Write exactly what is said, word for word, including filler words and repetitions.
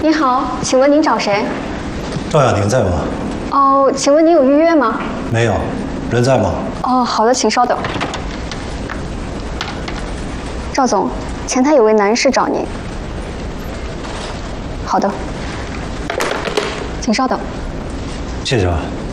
您好，请问您找谁？ 赵雅宁在吗？ 哦，请问您有预约吗？ 没有，人在吗？ 哦，好的，请稍等。赵总，前台有位男士找您。好的，请稍等。 谢谢啊。